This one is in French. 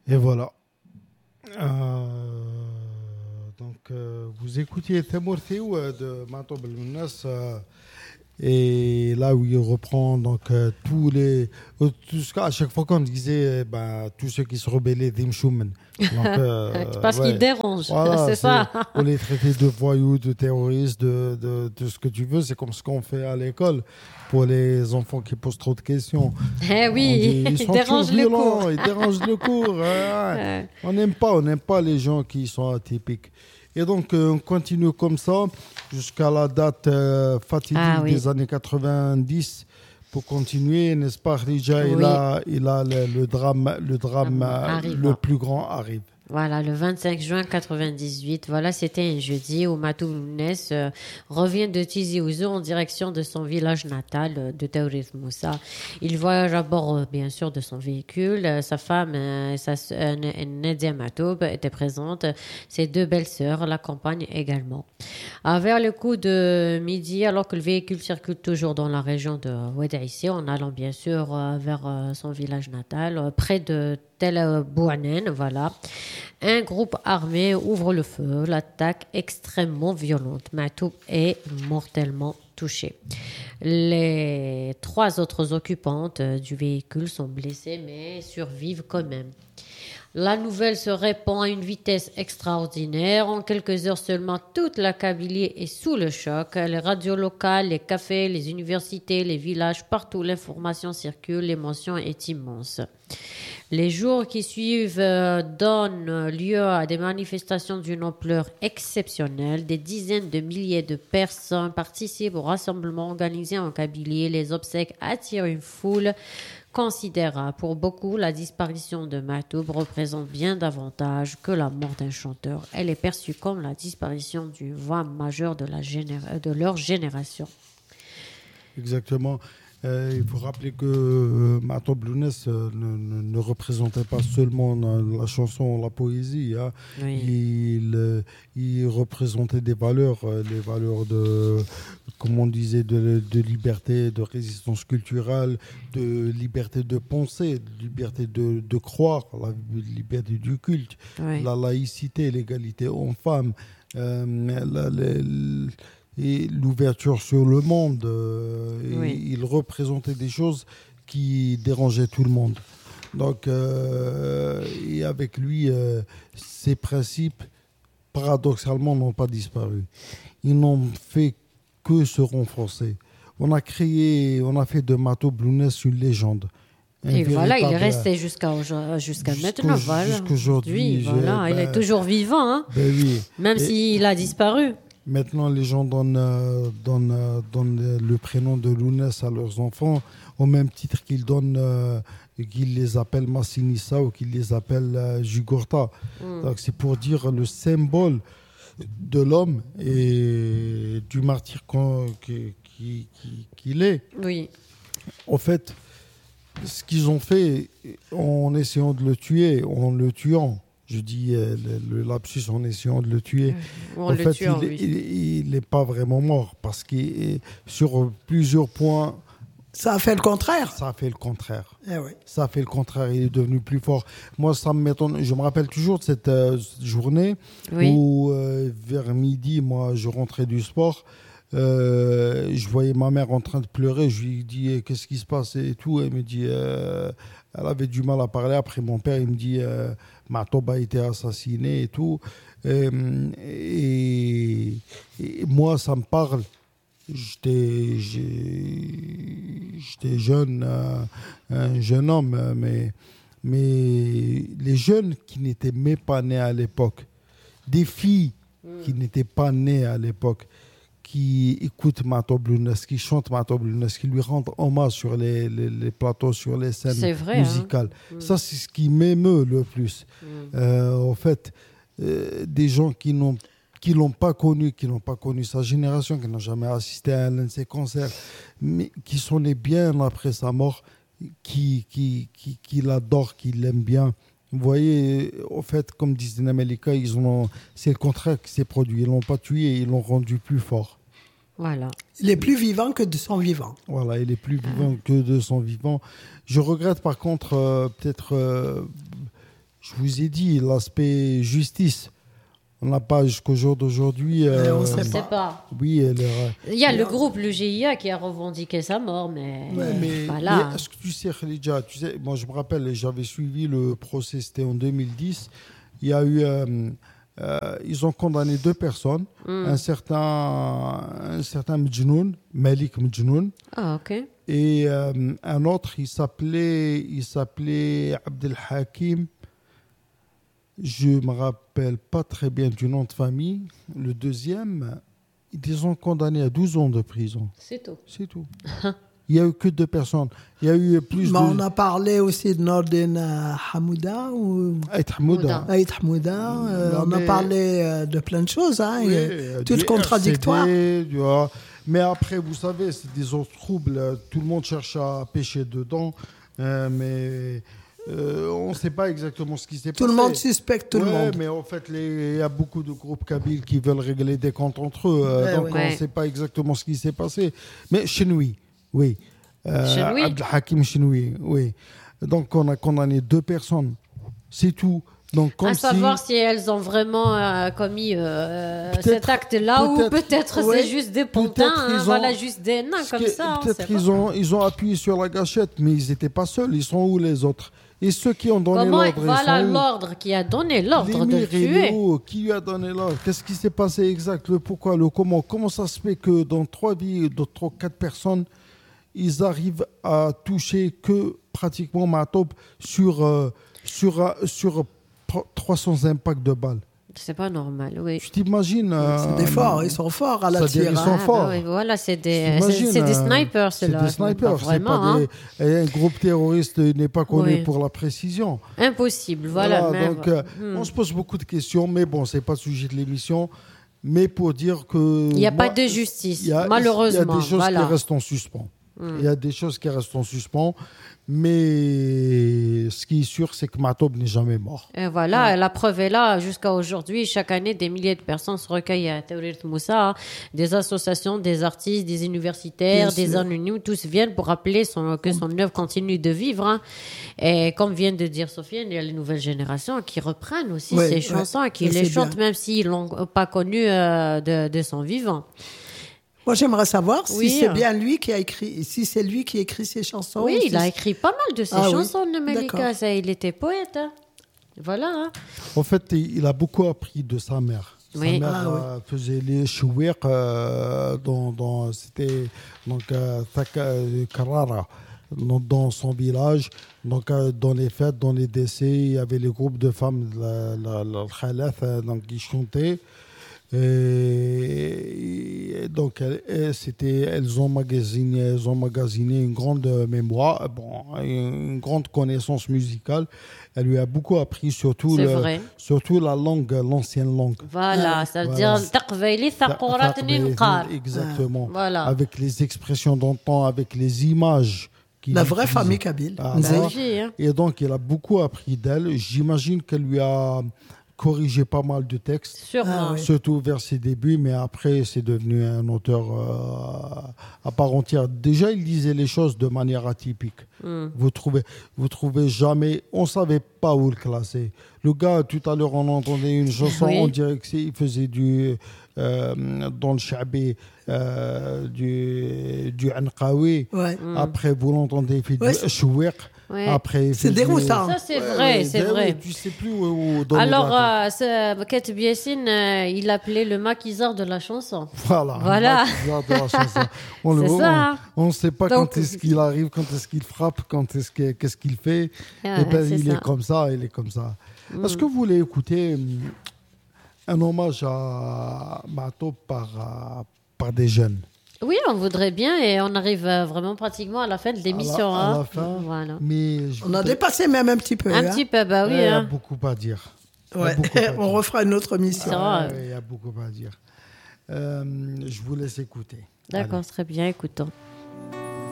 Et voilà. Vous écoutiez Thamour Théou de Mato Belmounas. Et là où il reprend tous les tout ce qu'à chaque fois qu'on disait tous ceux qui se rebellaient d'Imchoumen. Parce qu'ils dérangent, voilà, c'est ça. On les traitait de voyous, de terroristes, de ce que tu veux. C'est comme ce qu'on fait à l'école pour les enfants qui posent trop de questions. Eh oui, ils sont dérangent le cours. Ils dérangent le cours. Ouais. On n'aime pas les gens qui sont atypiques. Et donc, on continue comme ça jusqu'à la date fatidique des années 90 pour continuer, n'est-ce pas, Rija? Oui. Et là, le drame le plus grand arrive. Voilà, le 25 juin 98, voilà, c'était un jeudi où Matou Lounès revient de Tizi Ouzou en direction de son village natal de Taourith Moussa. Il voyage à bord, bien sûr, de son véhicule. Sa femme, Nadia Matoub, étaient présentes. Ses deux belles-sœurs l'accompagnent également. Vers le coup de midi, alors que le véhicule circule toujours dans la région de Oued-Aïssi, en allant bien sûr vers son village natal, près de Tel Bouanen, voilà. Un groupe armé ouvre le feu. L'attaque extrêmement violente. Matoub est mortellement touché. Les 3 autres occupantes du véhicule sont blessées mais survivent quand même. La nouvelle se répand à une vitesse extraordinaire. En quelques heures seulement, toute la Kabylie est sous le choc. Les radios locales, les cafés, les universités, les villages, partout l'information circule. L'émotion est immense. Les jours qui suivent donnent lieu à des manifestations d'une ampleur exceptionnelle. Des dizaines de milliers de personnes participent au rassemblement organisé en Kabylie. Les obsèques attirent une foule considérable. Pour beaucoup, la disparition de Matoub représente bien davantage que la mort d'un chanteur. Elle est perçue comme la disparition d'une voix majeure de leur génération. Exactement. Il faut rappeler que Matoub Lounès ne représentait pas seulement la chanson, la poésie. Hein. Oui. Il représentait des valeurs, les valeurs de, comme on disait, de liberté, de résistance culturelle, de liberté de penser, de liberté de croire, la liberté du culte, oui. La laïcité, l'égalité homme-femme, et l'ouverture sur le monde. Oui. Il représentait des choses qui dérangeaient tout le monde. Donc, et avec lui, ces principes, paradoxalement, n'ont pas disparu. Ils n'ont fait que se renforcer. On a fait de Matoub Lounès une légende. Et voilà, il est resté jusqu'à maintenant. Voilà. Jusqu'aujourd'hui. Voilà, il est toujours vivant, hein, oui. Même s'il a disparu. Maintenant, les gens donnent le prénom de Lounès à leurs enfants, au même titre qu'ils les appellent Massinissa ou qu'ils les appellent Jugurta. Donc, c'est pour dire le symbole de l'homme et du martyr qu'il est. Oui. En fait, ce qu'ils ont fait en essayant de le tuer, en le tuant, je dis le lapsus en essayant de le tuer. En fait, il n'est pas vraiment mort parce que sur plusieurs points... Ça a fait le contraire. Ça a fait le contraire. Eh oui. Ça a fait le contraire. Il est devenu plus fort. Moi, ça m'étonne. Je me rappelle toujours de cette journée où, vers midi, moi, je rentrais du sport. Je voyais ma mère en train de pleurer. Je lui dis qu'est-ce qui se passe et tout. Elle me dit elle avait du mal à parler. Après, mon père, il me dit Matoub a été assassiné et tout. Et moi, ça me parle. J'étais jeune, un jeune homme, mais les jeunes qui n'étaient même pas nés à l'époque, des filles qui n'étaient pas nées à l'époque, qui écoutent Matoub Lounès, qui chantent Matoub Lounès, qui lui rendent hommage sur les plateaux, sur les scènes musicales. Hein. Ça, c'est ce qui m'émeut le plus. En fait, des gens qui l'ont pas connu, qui n'ont pas connu sa génération, qui n'ont jamais assisté à l'un de ses concerts, mais qui sont nés bien après sa mort, qui l'adorent, qui l'aiment bien. Vous voyez, au fait, comme disait Namelika, c'est le contraire qui s'est produit. Ils l'ont pas tué, ils l'ont rendu plus fort. Voilà. Il est plus vivant que de son vivant. Voilà, il est plus vivant que de son vivant. Je regrette par contre, peut-être Je vous ai dit, l'aspect justice, on n'a pas jusqu'au jour d'aujourd'hui. On Je sait ne sais pas. Oui, Il y a le groupe, le GIA, qui a revendiqué sa mort, mais, mais voilà. est-ce que tu sais, Khadija, moi je me rappelle, j'avais suivi le procès, c'était en 2010. Il y a eu, ils ont condamné 2 personnes, un certain Mjnoun, Malik Mjnoun, Ah, ok. et un autre, il s'appelait Abdel Hakim. Je me rappelle pas très bien du nom de famille. Le deuxième, ils les ont condamnés à 12 ans de prison. C'est tout. C'est tout. Il n'y a eu que 2 personnes. Il y a eu plus Mais de... on a parlé aussi de Nordin Hamouda ou Aït Hamouda. Aït Hamouda. On a parlé de plein de choses, hein, Oui, toutes du contradictoires. RCD, tu vois. Mais après, vous savez, c'est des autres troubles. Tout le monde cherche à pêcher dedans. Mais on ne sait pas exactement ce qui s'est passé. Tout le monde suspecte tout le monde. Mais en fait, il y a beaucoup de groupes kabyles qui veulent régler des comptes entre eux. Donc, on ne sait pas exactement ce qui s'est passé. Mais Chenoui, oui. Chenoui. Abdel Hakim Chenoui, oui. Donc, on a condamné 2 personnes. C'est tout. Donc, comme À savoir si elles ont vraiment commis cet acte-là ou peut-être c'est juste des pontins, voilà, juste des nains comme ça. Peut-être ils ont appuyé sur la gâchette, mais ils n'étaient pas seuls. Ils sont où les autres? Et ceux qui ont donné l'ordre, voilà l'ordre qui a donné l'ordre de le tuer. Qui lui a donné l'ordre? Qu'est-ce qui s'est passé exact? Le pourquoi, le comment? Comment ça se fait que dans 3 vies, dans 4 personnes, ils arrivent à toucher que pratiquement Matoub sur 300 impacts de balles? C'est pas normal, oui. Tu t'imagines C'est des forts, ils sont forts à la tir. Ils sont forts. Bah oui, voilà, c'est des snipers, ceux-là. C'est des snipers, vraiment, un groupe terroriste n'est pas connu pour la précision. Impossible, voilà. Donc, on se pose beaucoup de questions, mais bon, c'est pas le sujet de l'émission. Mais pour dire que... Il n'y a pas de justice, malheureusement. Il y a des choses qui restent en suspens. Il y a des choses qui restent en suspens, mais ce qui est sûr, c'est que Matoub n'est jamais mort. Et voilà, la preuve est là. Jusqu'à aujourd'hui, chaque année, des milliers de personnes se recueillent à Taourir Moussa. Des associations, des artistes, des universitaires, des anonymes, tous viennent pour rappeler que son œuvre continue de vivre. Hein. Et comme vient de dire Sofiane, il y a les nouvelles générations qui reprennent aussi ces chansons et qui les chantent, même s'ils ne l'ont pas connu de son vivant. Moi, j'aimerais savoir si c'est bien lui qui a écrit, si c'est lui qui écrit ses chansons. Oui, il a écrit pas mal de ses chansons, oui. de Malika. Il était poète. Hein. Voilà. Hein. En fait, il a beaucoup appris de sa mère. Oui. Sa mère faisait les chouirs c'était donc Karara, dans son village. Donc, dans les fêtes, dans les décès, il y avait les groupes de femmes, la Khalath, qui chantaient. Et donc, elles ont magasiné une grande mémoire, une grande connaissance musicale. Elle lui a beaucoup appris, surtout la langue, l'ancienne langue. Voilà, ça veut dire exactement. Voilà. Avec les expressions d'antan, avec les images. La vraie famille kabyle. Et donc, il a beaucoup appris d'elle. J'imagine qu'elle lui a corrigé pas mal de textes, surtout vers ses débuts, mais après c'est devenu un auteur à part entière. Déjà, il disait les choses de manière atypique. Vous trouvez jamais, on savait pas où le classer. Le gars, tout à l'heure, on entendait une chanson, on dirait qu'il faisait dans le Chabi, du Anqawi. Après, vous l'entendez, il fait du Chouiq. Ouais. Après, c'est déroutant. Ça, c'est vrai, c'est vrai. Tu sais plus où donner. Alors, Kateb Yassine, il appelait le maquisard de la chanson. Voilà. Le maquisard de la chanson. On ne sait pas quand est-ce qu'il arrive, quand est-ce qu'il frappe, qu'est-ce qu'il fait. Il est comme ça, Est-ce que vous voulez écouter un hommage à Matoub par des jeunes? Oui, on voudrait bien et on arrive vraiment pratiquement à la fin de l'émission. À la fin, voilà. Mais on a dépassé même un petit peu. Un petit peu, bah oui. Il y a beaucoup à dire. On refera une autre émission. Il y a beaucoup à dire. Je vous laisse écouter. D'accord, très bien, écoutons.